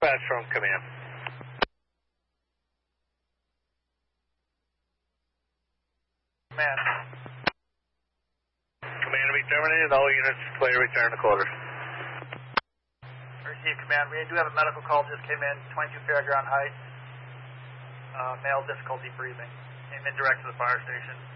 dispatch from command. Command. Command to be terminated. All units clear to return to quarters. Receive command. We do have a medical call just came in, 22 Fairground Heights. Male difficulty breathing. Came in direct to the fire station.